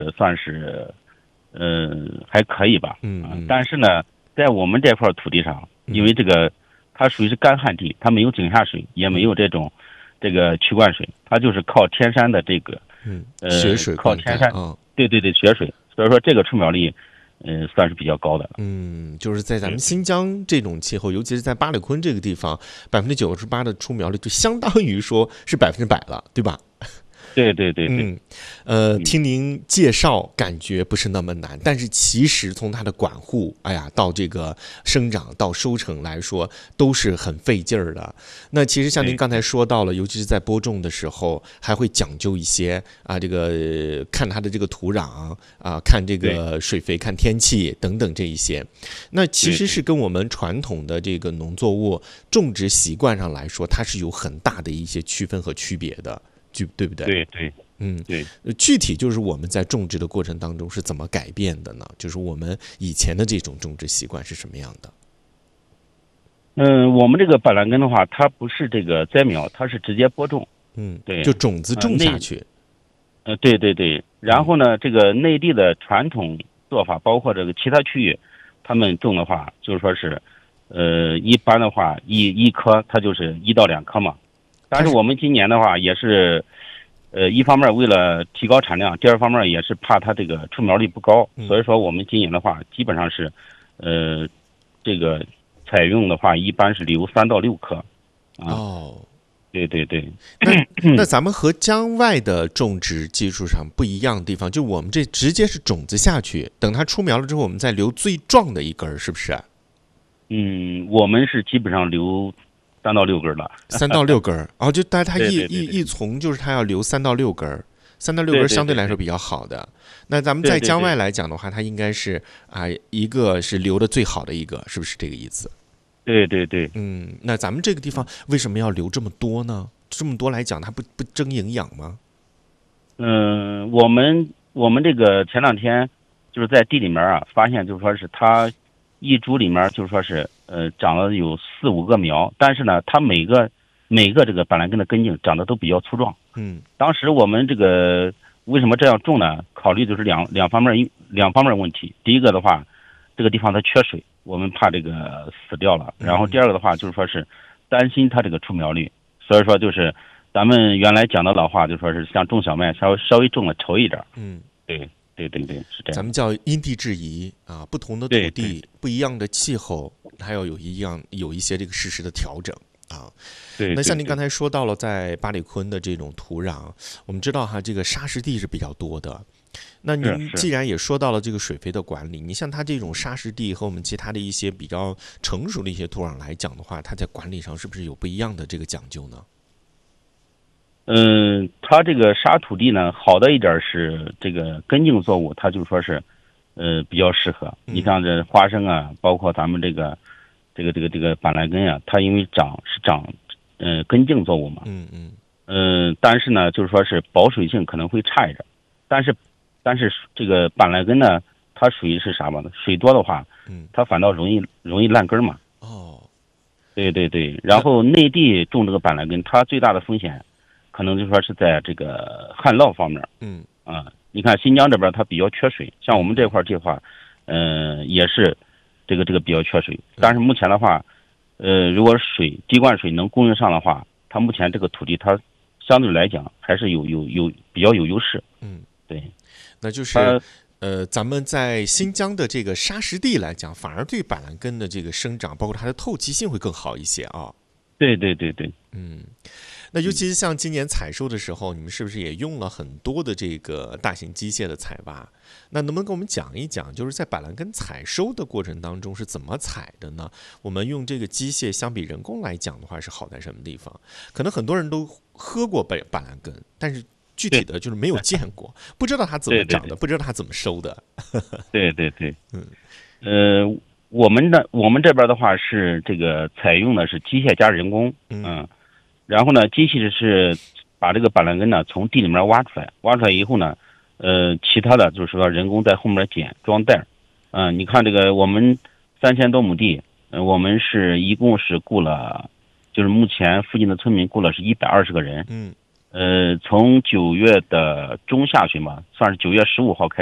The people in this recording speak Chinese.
算是还可以吧。 嗯但是呢，在我们这块土地上，因为这个它属于是干旱地，它没有井下水，也没有这个渠灌水，它就是靠天山的这个雪水灌溉靠天山， 啊。 对雪水，所以说这个出苗率算是比较高的了。 就是在咱们新疆这种气候，尤其是在八里坤这个地方，98%的出苗率就相当于说是100%了，对吧？ 对。 听您介绍感觉不是那么难，但是其实从它的管护，到这个生长到收成来说，都是很费劲儿的。那其实像您刚才说到了，尤其是在播种的时候，还会讲究一些这个看它的这个土壤看这个水肥、看天气等等这一些。那其实是跟我们传统的这个农作物种植习惯上来说，它是有很大的一些区分和区别的。对不对？ 对。 具体就是我们在种植的过程当中是怎么改变的呢？就是我们以前的这种种植习惯是什么样的？ 我们这个板蓝根的话，它不是这个栽苗，它是直接播种。对， 就种子种下去。 对。然后呢，这个内地的传统做法，包括这个其他区域，他们种的话，就是说是，一般的话，一棵它就是1到2棵嘛。但是我们今年的话也是，一方面为了提高产量，第二方面也是怕它这个出苗率不高，所以说我们今年的话基本上是，这个采用的话一般是留3到6棵。对。 那咱们和疆外的种植技术上不一样的地方，就我们这直接是种子下去，等它出苗了之后，我们再留最壮的一根，是不是？ 我们是基本上留3到6根了 ，3到6根，就但它对一丛就是它要留3到6根，3到6根相对来说比较好的。那咱们在疆外来讲的话，它应该是一个是留的最好的一个，是不是这个意思？ 对。 那咱们这个地方为什么要留这么多呢？这么多来讲，它不争营养吗？ 我们这个前2天就是在地里面发现，就是说是它一株里面就是说是长了有4、5个苗，但是呢，它每个这个板蓝根的根茎长得都比较粗壮。当时我们这个为什么这样种呢？考虑就是两方面问题。第一个的话，这个地方它缺水，我们怕这个死掉了。然后第二个的话就是说是担心它这个出苗率，所以说就是咱们原来讲的老话，就说是像种小麦稍微种的稠一点。对，是这样。 咱们叫因地制宜不同的土地，不一样的气候，还要有一些这个适时的调整。那像您刚才说到了，在八里坤的这种土壤，我们知道这个沙石地是比较多的。那您既然也说到了这个水肥的管理，你像它这种沙石地和我们其他的一些比较成熟的一些土壤来讲的话，它在管理上是不是有不一样的这个讲究呢？ 它这个沙土地呢，好的一点是这个根茎作物，它就说是比较适合。你像这花生包括咱们这个板蓝根它因为长根茎作物嘛。但是呢，就是说是保水性可能会差一点。但是这个板蓝根呢，它属于是啥嘛？水多的话，它反倒容易烂根嘛。对。然后内地种这个板蓝根，它最大的风险，可能就说是在这个旱涝方面。你看新疆这边它比较缺水，像我们这块地话，也是这个比较缺水。但是目前的话，如果滴灌水能供应上的话，它目前这个土地它相对来讲还是有比较有优势。对。 那就是咱们在新疆的这个沙石地来讲，反而对板蓝根的这个生长，包括它的透气性会更好一些啊。 对。 那尤其是像今年采收的时候，你们是不是也用了很多的这个大型机械的采挖？那能不能跟我们讲一讲，就是在板蓝根采收的过程当中是怎么采的呢？我们用这个机械相比人工来讲的话，是好在什么地方？可能很多人都喝过板蓝根，但是具体的就是没有见过，不知道它怎么长的，不知道它怎么收的。 对。我们这边的话是这个采用的是机械加人工。然后呢，机器是把这个板蓝根呢从地里面挖出来以后呢，其他的就是说人工在后面装袋。你看这个我们3000多亩地，我们是一共是雇了，就是目前附近的村民雇了是120个人。 从9月的中下旬吧，算是9月15号开